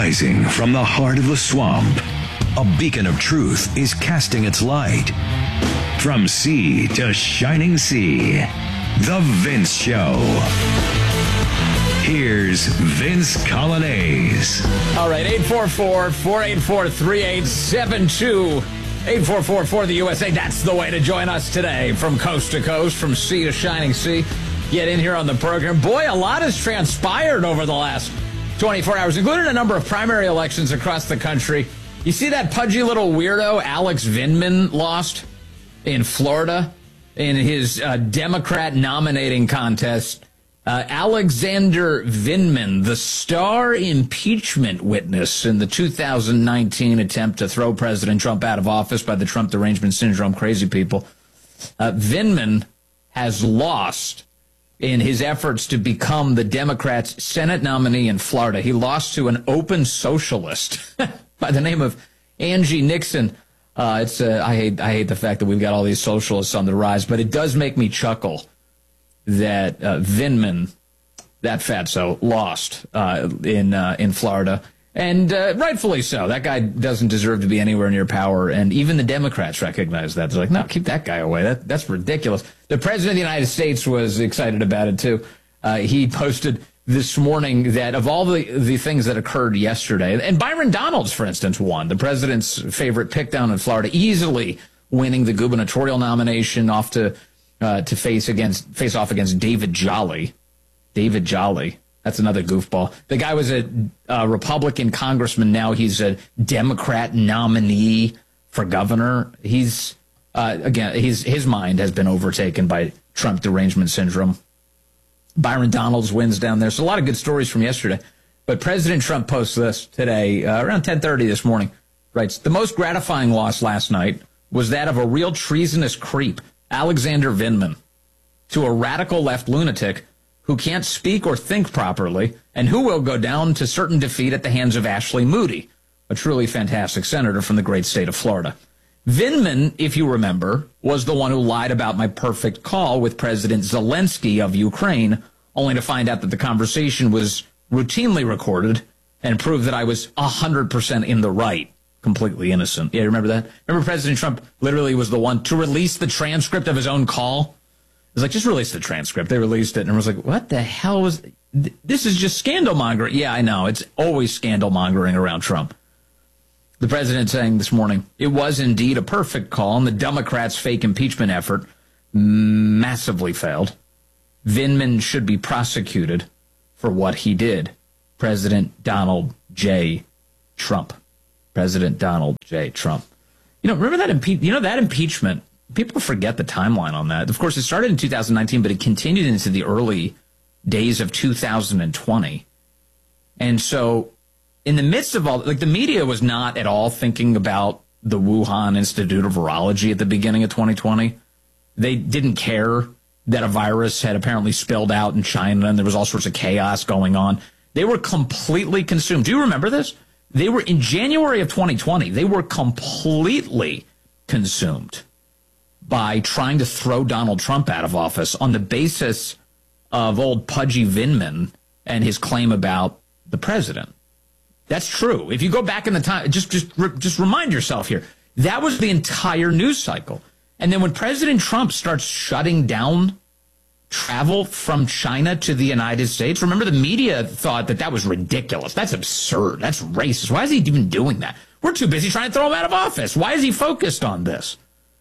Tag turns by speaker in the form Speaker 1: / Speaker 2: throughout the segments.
Speaker 1: Rising from the heart of the swamp, a beacon of truth is casting its light. From sea to shining sea, The Vince Show. Here's Vince Coglianese.
Speaker 2: All right, 844-484-3872. 844 for the USA. That's the way to join us today from coast to coast, from sea to shining sea. Get in here on the program. Boy, a lot has transpired over the last 24 hours, including a number of primary elections across the country. You see that pudgy little weirdo, Alex Vindman, lost in Florida in his Democrat nominating contest. Alexander Vindman, the star impeachment witness in the 2019 attempt to throw President Trump out of office by the Trump derangement syndrome crazy people. Vindman has lost in his efforts to become the Democrats' Senate nominee in Florida. He lost to an open socialist by the name of Angie Nixon. I hate the fact that we've got all these socialists on the rise, but it does make me chuckle that Vindman, that fatso, lost in Florida, and rightfully so. That guy doesn't deserve to be anywhere near power, and even the Democrats recognize that. They're like, no, keep that guy away. That's ridiculous. The President of the United States was excited about it, too. He posted this morning that of all the things that occurred yesterday, and Byron Donalds, for instance, won, the president's favorite pick down in Florida, easily winning the gubernatorial nomination off to face off against David Jolly. David Jolly. That's another goofball. The guy was a Republican congressman. Now he's a Democrat nominee for governor. He's his mind has been overtaken by Trump derangement syndrome. Byron Donalds wins down there. So a lot of good stories from yesterday. But President Trump posts this today, around 10:30 this morning, writes, the most gratifying loss last night was that of a real treasonous creep, Alexander Vindman, to a radical left lunatic who can't speak or think properly and who will go down to certain defeat at the hands of Ashley Moody, a truly fantastic senator from the great state of Florida. Vindman, if you remember, was the one who lied about my perfect call with President Zelensky of Ukraine, only to find out that the conversation was routinely recorded and proved that I was 100% in the right. Completely innocent. Yeah, remember that? Remember President Trump literally was the one to release the transcript of his own call? It was like, just release the transcript. They released it, and I was like, what the hell was... This is just scandal mongering. Yeah, I know. It's always scandal mongering around Trump. The president saying this morning, it was indeed a perfect call, and the Democrats' fake impeachment effort massively failed. Vindman should be prosecuted for what he did. President Donald J. Trump. President Donald J. Trump. Remember that that impeachment? People forget the timeline on that. Of course, it started in 2019, but it continued into the early days of 2020. And so in the midst of all, the media was not at all thinking about the Wuhan Institute of Virology at the beginning of 2020. They didn't care that a virus had apparently spilled out in China and there was all sorts of chaos going on. They were completely consumed. Do you remember this? They were in January of 2020. They were completely consumed by trying to throw Donald Trump out of office on the basis of old pudgy Vindman and his claim about the president. That's true. If you go back in the time, just remind yourself here, that was the entire news cycle. And then when President Trump starts shutting down travel from China to the United States, remember the media thought that was ridiculous. That's absurd. That's racist. Why is he even doing that? We're too busy trying to throw him out of office. Why is he focused on this?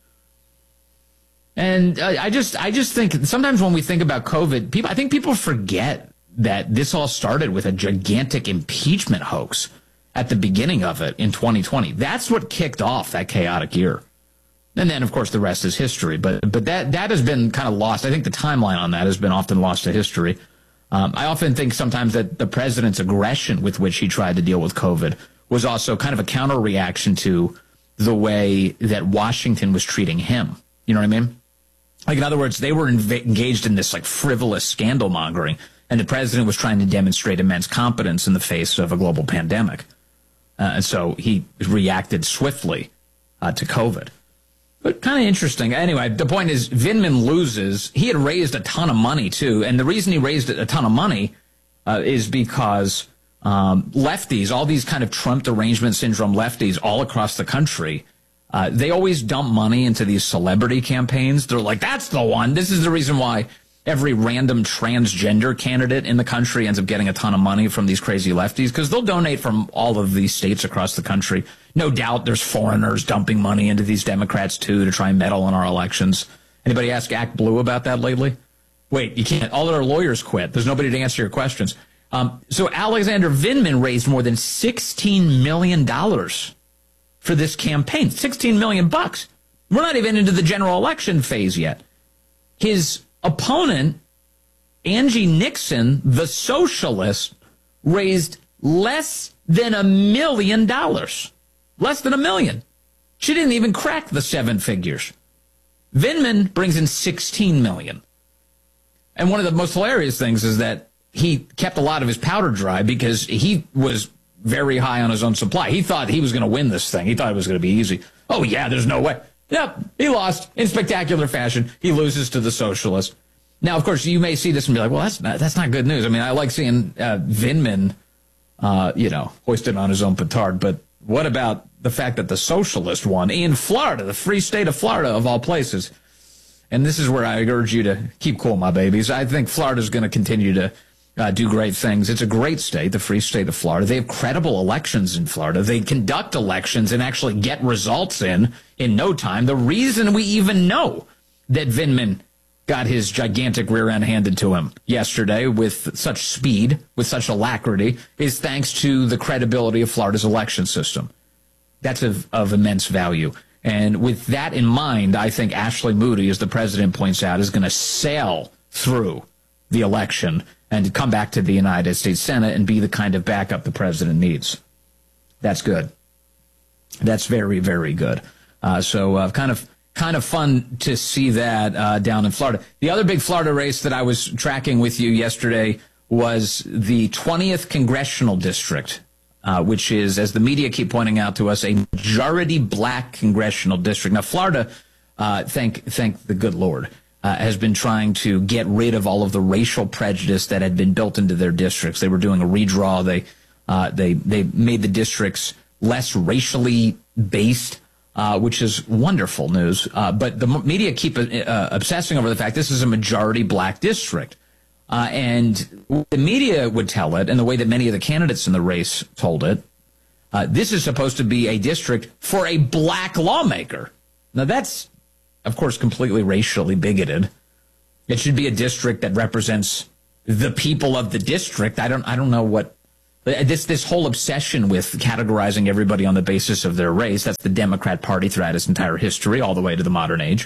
Speaker 2: And I just think sometimes when we think about COVID, I think people forget that this all started with a gigantic impeachment hoax at the beginning of it in 2020. That's what kicked off that chaotic year. And then, of course, the rest is history. But that has been kind of lost. I think the timeline on that has been often lost to history. I often think sometimes that the president's aggression with which he tried to deal with COVID was also kind of a counter reaction to the way that Washington was treating him. You know what I mean? Like, in other words, they were engaged in this frivolous scandal mongering, and the president was trying to demonstrate immense competence in the face of a global pandemic. And so he reacted swiftly to COVID. But kind of interesting. Anyway, the point is, Vindman loses. He had raised a ton of money, too. And the reason he raised a ton of money is because lefties, all these kind of Trump derangement syndrome lefties all across the country, they always dump money into these celebrity campaigns. They're like, that's the one. This is the reason why every random transgender candidate in the country ends up getting a ton of money from these crazy lefties, because they'll donate from all of these states across the country. No doubt there's foreigners dumping money into these Democrats, too, to try and meddle in our elections. Anybody ask Act Blue about that lately? Wait, you can't. All their lawyers quit. There's nobody to answer your questions. So Alexander Vindman raised more than $16 million for this campaign. $16 million bucks. We're not even into the general election phase yet. His opponent, Angie Nixon, the socialist, raised less than $1 million. Less than $1 million. She didn't even crack the 7 figures. Vindman brings in $16 million. And one of the most hilarious things is that he kept a lot of his powder dry because he was very high on his own supply. He thought he was going to win this thing. He thought it was going to be easy. Oh, yeah, there's no way. Yep, he lost in spectacular fashion. He loses to the socialist. Now, of course, you may see this and be like, well, that's not good news. I mean, I like seeing Vindman, hoisted on his own petard. But what about the fact that the socialist won in Florida, the free state of Florida, of all places? And this is where I urge you to keep cool, my babies. I think Florida's going to continue to do great things. It's a great state, the free state of Florida. They have credible elections in Florida. They conduct elections and actually get results in no time. The reason we even know that Vindman got his gigantic rear end handed to him yesterday with such speed, with such alacrity, is thanks to the credibility of Florida's election system. That's of immense value. And with that in mind, I think Ashley Moody, as the president points out, is going to sail through the election and come back to the United States Senate and be the kind of backup the president needs. That's good. That's very, very good. So kind of fun to see that down in Florida. The other big Florida race that I was tracking with you yesterday was the 20th congressional district, which is, as the media keep pointing out to us, a majority black congressional district. Now, Florida, thank the good Lord, has been trying to get rid of all of the racial prejudice that had been built into their districts. They were doing a redraw. They made the districts less racially based, which is wonderful news. But the media keep obsessing over the fact this is a majority black district. And the media would tell it, and the way that many of the candidates in the race told it, this is supposed to be a district for a black lawmaker. Now, that's, of course, completely racially bigoted. It should be a district that represents the people of the district. I don't know what this whole obsession with categorizing everybody on the basis of their race. That's the Democrat Party throughout its entire history, all the way to the modern age.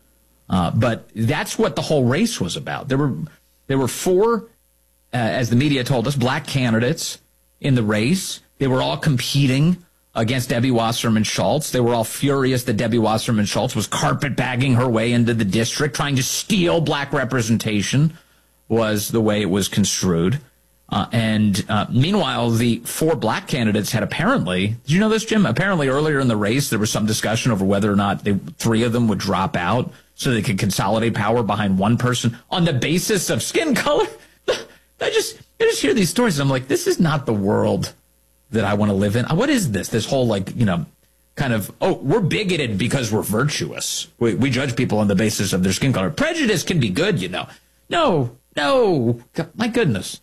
Speaker 2: But that's what the whole race was about. There were 4, as the media told us, black candidates in the race. They were all competing against Debbie Wasserman Schultz. They were all furious that Debbie Wasserman Schultz was carpetbagging her way into the district, trying to steal black representation, was the way it was construed. And meanwhile, the 4 black candidates had apparently, did you know this, Jim? Apparently earlier in the race, there was some discussion over whether or not 3 of them would drop out so they could consolidate power behind one person on the basis of skin color. I just hear these stories and I'm like, this is not the world that I want to live in. What is this? This whole kind of, we're bigoted because we're virtuous. We judge people on the basis of their skin color. Prejudice can be good, No, my goodness.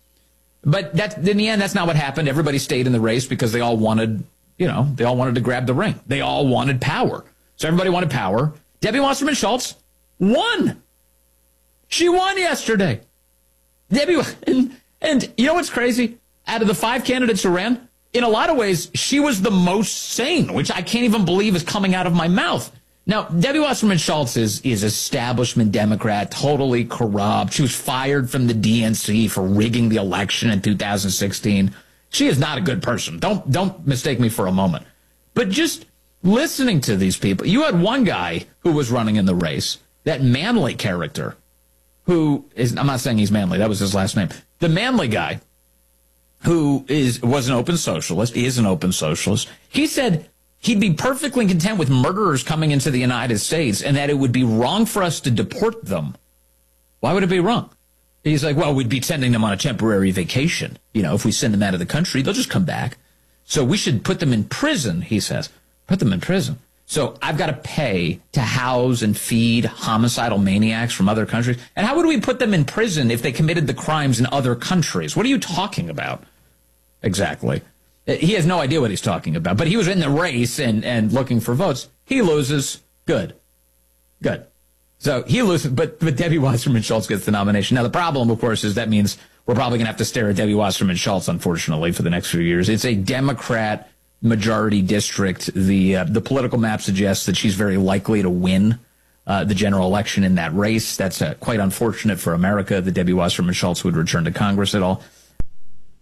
Speaker 2: But in the end, that's not what happened. Everybody stayed in the race because they all wanted, they all wanted to grab the ring. They all wanted power. So everybody wanted power. Debbie Wasserman Schultz won. She won yesterday. Debbie, and you know what's crazy? Out of the 5 candidates who ran, in a lot of ways, she was the most sane, which I can't even believe is coming out of my mouth. Now, Debbie Wasserman Schultz is establishment Democrat, totally corrupt. She was fired from the DNC for rigging the election in 2016. She is not a good person. Don't mistake me for a moment. But just listening to these people, you had one guy who was running in the race, that Manley character, who is, I'm not saying he's Manley, that was his last name. The Manley guy, who was an open socialist, is an open socialist. He said he'd be perfectly content with murderers coming into the United States and that it would be wrong for us to deport them. Why would it be wrong? He's like, well, we'd be sending them on a temporary vacation. If we send them out of the country, they'll just come back. So we should put them in prison, he says. Put them in prison. So I've got to pay to house and feed homicidal maniacs from other countries. And how would we put them in prison if they committed the crimes in other countries? What are you talking about? Exactly. He has no idea what he's talking about. But he was in the race and looking for votes. He loses. Good. So he loses, but Debbie Wasserman Schultz gets the nomination. Now, the problem, of course, is that means we're probably going to have to stare at Debbie Wasserman Schultz, unfortunately, for the next few years. It's a Democrat majority district. The political map suggests that she's very likely to win the general election in that race. That's quite unfortunate for America that Debbie Wasserman Schultz would return to Congress at all.